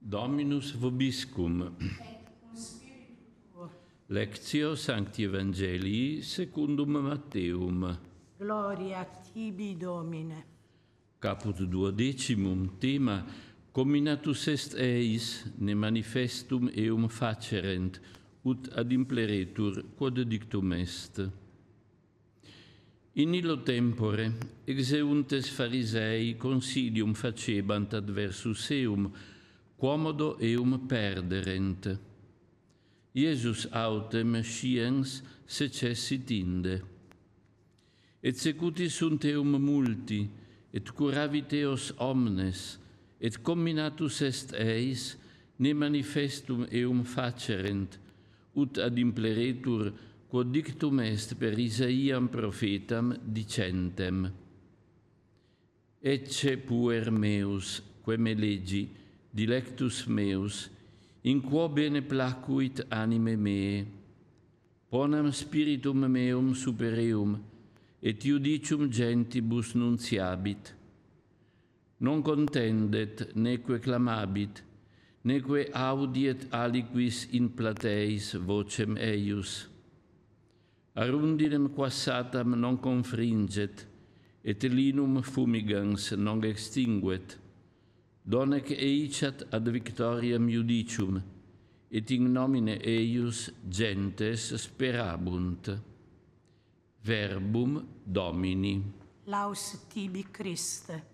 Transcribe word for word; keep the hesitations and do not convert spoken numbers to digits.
Dominus vobiscum. Lectio Sancti Evangelii secundum Matteum. Gloria a tibi, Domine. Caput duodecimum, tema Comminatus est eis, ne manifestum eum facerent, ut ad impleretur quod dictum est. In illo tempore exeuntes Pharisei consilium facebant adversus eum, quomodo eum perderent. Iesus autem sciens secessit inde. Et secutis sunt eum multi, et curavit eos omnes, et comminatus est eis, ne manifestum eum facerent, ut ad impleretur quod dictum est per Isaiam prophetam dicentem. Ecce puer meus, quem elegi, dilectus meus, in quo bene placuit anime mee. Ponam spiritum meum super eum, et iudicium gentibus nunciabit. Non contendet, neque clamabit, neque audiet aliquis in plateis vocem eius. Arundinem quassatam non confringet, et linum fumigans non extinguet. Donec eiciat ad victoriam iudicium, et in nomine eius gentes sperabunt. Verbum Domini. Laus tibi, Christe.